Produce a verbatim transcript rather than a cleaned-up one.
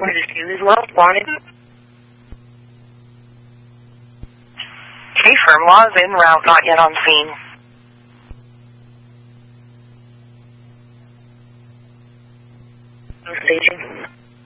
twenty-two is well wanted. K firm laws en route, not yet on scene. Staging.